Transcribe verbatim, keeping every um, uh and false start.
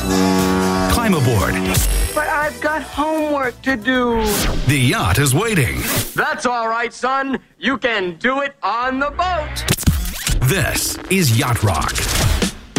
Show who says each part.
Speaker 1: Climb aboard.
Speaker 2: But I've got homework to do.
Speaker 1: The yacht is waiting.
Speaker 2: That's all right, son. You can do it on the boat.
Speaker 1: This is Yacht Rock.